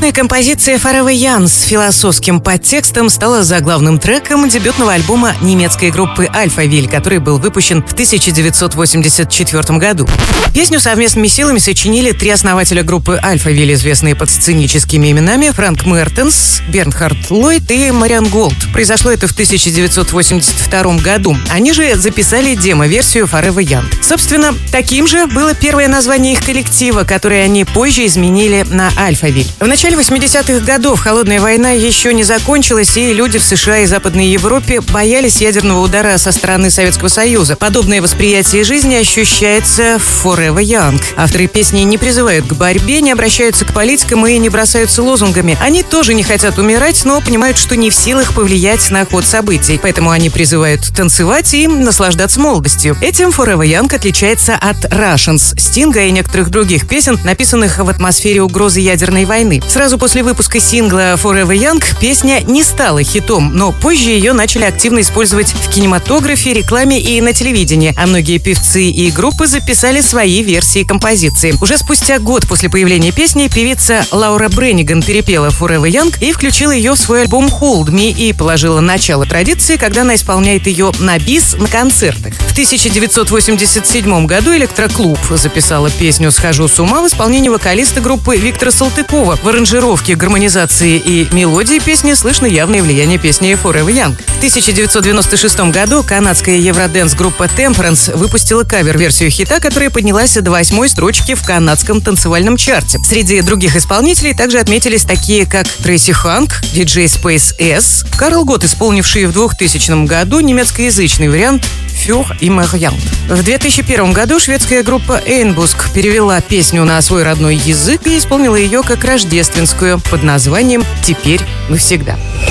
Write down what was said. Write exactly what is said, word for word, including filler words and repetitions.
Мелодичная композиция Forever Young с философским подтекстом стала заглавным треком дебютного альбома немецкой группы Alphaville, который был выпущен в тысяча девятьсот восемьдесят четвёртом году. Песню совместными силами сочинили три основателя группы Alphaville, известные под сценическими именами Фрэнк Мертенс, Бернхард Ллойд и Мариан Голд. Произошло это в тысяча девятьсот восемьдесят втором году. Они же записали демо-версию Forever Young. Собственно, таким же было первое название их коллектива, которое они позже изменили на Alphaville. В начале восьмидесятых годов холодная война еще не закончилась, и люди в США и Западной Европе боялись ядерного удара со стороны Советского Союза. Подобное восприятие жизни ощущается в Forever Young. Авторы песни не призывают к борьбе, не обращаются к политикам и не бросаются лозунгами. Они тоже не хотят умирать, но понимают, что не в силах повлиять на ход событий. Поэтому они призывают танцевать и наслаждаться молодостью. Этим Forever Young отличается от Russians, Стинга и некоторых других песен, написанных в атмосфере угрозы ядерной войны. Сразу после выпуска сингла Forever Young песня не стала хитом, но позже ее начали активно использовать в кинематографе, рекламе и на телевидении, а многие певцы и группы записали свои версии композиции. Уже спустя год после появления песни певица Лаура Бренниган перепела Forever Young и включила ее в свой альбом Hold Me и положила начало традиции, когда она исполняет ее на бис на концертах. В тысяча девятьсот восемьдесят седьмом году Электроклуб записала песню «Схожу с ума» в исполнении вокалиста группы Виктора Салтыкова. В аранжировке, гармонизации и мелодии песни слышно явное влияние песни Forever Young. В тысяча девятьсот девяносто шестом году канадская евродэнс-группа Temperance выпустила кавер-версию хита, которая поднялась до восьмой строчки в канадском танцевальном чарте. Среди других исполнителей также отметились такие, как Трейси Ханк, диджей Space S, Карл Гот, исполнивший в двухтысячном году немецкоязычный вариант «Für immer Young». В две тысячи первом году шведская группа Einbusk перевела песню на свой родной язык и исполнила ее как рождественскую под названием «Теперь навсегда».